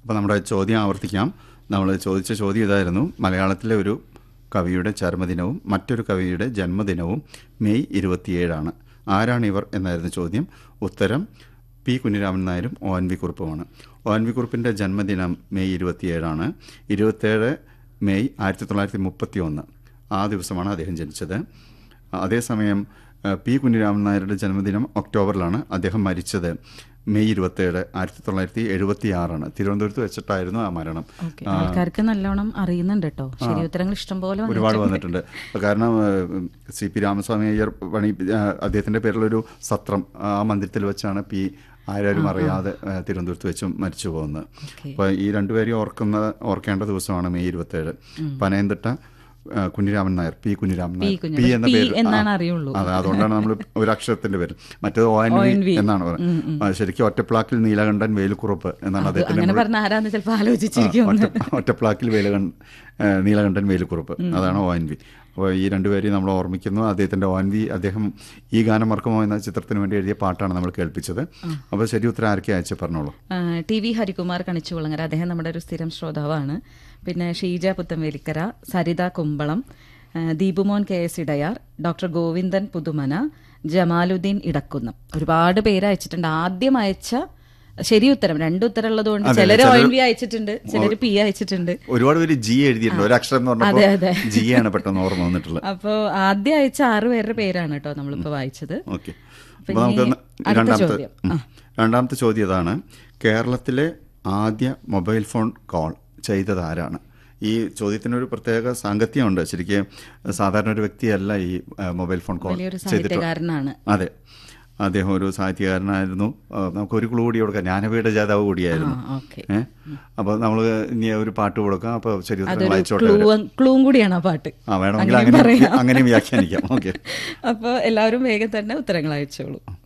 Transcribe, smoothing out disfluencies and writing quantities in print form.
അപ്പോൾ നമ്മുടെ ചോദ്യം ആവർത്തിക്കാം. നമ്മൾ ചോദിച്ച ചോദ്യം ഇതായിരുന്നു: മലയാളത്തിലെ ഒരു കവിയുടെ ചരമദിനവും മറ്റൊരു കവിയുടെ ജന്മദിനവും മെയ് 27 ആരാണിവർ എന്നായിരുന്നു ചോദ്യം. ഉത്തരം പി കുഞ്ഞിരാമൻ നായരും ONV കുറുപ്പുമാണ്. ONV കുറുപ്പിൻ്റെ ജന്മദിനം മെയ് 27 27 മെയ് 1931 ആ ദിവസമാണ് അദ്ദേഹം ജനിച്ചത്. അതേസമയം പി കുഞ്ഞിരാമൻ നായരുടെ ജന്മദിനം ഒക്ടോബറിലാണ്. അദ്ദേഹം മരിച്ചത് മെയ് 27 1976 തിരുവനന്തപുരത്ത് വെച്ചിട്ടായിരുന്നു ആ മരണം. ആൾക്കാർക്ക് നല്ലോണം അറിയുന്നുണ്ട് കേട്ടോ, ശരി ഉത്തരങ്ങൾ ഇഷ്ടംപോലെ ഒരുപാട് വന്നിട്ടുണ്ട്. കാരണം CP രാമസ്വാമി അയ്യർ അദ്ദേഹത്തിൻ്റെ പേരിലൊരു സത്രം ആ മന്ദിരത്തിൽ വെച്ചാണ് പി ആരും അറിയാതെ തിരുവനന്തപുരത്ത് വെച്ചും മരിച്ചു പോകുന്നത്. അപ്പോൾ ഈ രണ്ടുപേരെയും ഓർക്കേണ്ട ദിവസമാണ് May 27. പനയംതിട്ട Kunhiraman Nair, P Kunhiraman Nair, P എന്ന പേര് അതെ, അതുകൊണ്ടാണ് നമ്മൾ ഒരു അക്ഷരത്തിന്റെ പേര്. മറ്റേത് ONV എന്നാണ് പറയുന്നത്. ശരിക്കും ഒറ്റപ്ലാക്കിൽ നീലകണ്ഠൻ വേലുക്കുറുപ്പ് എന്നാണ് അദ്ദേഹത്തിന്റെ. ഒറ്റപ്ലാക്കിൽ നീലകണ്ഠൻ വേലുക്കുറുപ്പ്, അതാണ് ONV. അപ്പോൾ ഈ രണ്ടുപേരെയും നമ്മൾ ഓർമ്മിക്കുന്നു. അദ്ദേഹത്തിൻ്റെ ONV അദ്ദേഹം ഈ ഗാനം മറക്കുമോ എന്ന ചിത്രത്തിന് വേണ്ടി എഴുതിയ പാട്ടാണ് നമ്മൾ കേൾപ്പിച്ചത്. അപ്പോൾ ശരി ഉത്തരം ആർക്കെ അയച്ചു പറഞ്ഞോളൂ. TV ഹരികുമാർ കണിച്ചുകുളങ്ങര, അദ്ദേഹം നമ്മുടെ ഒരു സ്ഥിരം ശ്രോതാവാണ്. പിന്നെ ഷീജ പുത്തൻവേലിക്കര, സരിത കുമ്പളം, ദീപുമോൻ KS ഇടയാർ, ഡോക്ടർ ഗോവിന്ദൻ പുതുമന, ജമാലുദ്ദീൻ ഇടക്കുന്നം, ഒരുപാട് പേര് അയച്ചിട്ടുണ്ട്. ആദ്യം അയച്ച ശരി ഉത്തരം 2 ഉത്തരം ഉള്ളതുകൊണ്ട് ചിലര് ONV അയച്ചിട്ടുണ്ട്, ചിലര് P അയച്ചിട്ടുണ്ട്. ഒരുപാട് പേര് G എഴുതിയിട്ടുണ്ട്. ഒരു അക്ഷരം G ആണ് പെട്ടെന്ന് ഓർമ്മ വന്നിട്ടുള്ളത്. അപ്പോൾ ആദ്യം അയച്ച 6 പേരുടെ പേരാണ് കേട്ടോ നമ്മളിപ്പോൾ വായിച്ചത്. ഓക്കെ, അപ്പോൾ നമുക്ക് രണ്ടാമത്തെ ചോദ്യം ഇതാണ്: കേരളത്തിലെ ആദ്യ മൊബൈൽ ഫോൺ കോൾ ചെയ്തത് ആരാണ്? ഈ ചോദ്യത്തിനൊരു പ്രത്യേക സാങ്കത്യമുണ്ട്. ശരിക്കും സാധാരണ ഒരു വ്യക്തിയല്ല ഈ മൊബൈൽ ഫോൺ കോൾ ചെയ്തിട്ടുള്ളത്. അതെ, അദ്ദേഹം ഒരു സാഹിത്യകാരനായിരുന്നു. നമുക്കൊരു ക്ലൂ കൂടി കൊടുക്കാം, ജ്ഞാനപീഠ ജേതാവ് കൂടിയായിരുന്നു. അപ്പോൾ നമ്മൾ ഇനി ഒരു പാട്ട് കൊടുക്കാം. അപ്പോൾ ശരി ക്ലൂവും കൂടിയാണ് ആ പാട്ട്. വേണമെങ്കിൽ അങ്ങനെ വ്യാഖ്യാനിക്കാം. ഓക്കെ, അപ്പോൾ എല്ലാവരും വേഗം തന്നെ ഉത്തരങ്ങൾ അയച്ചോളൂ.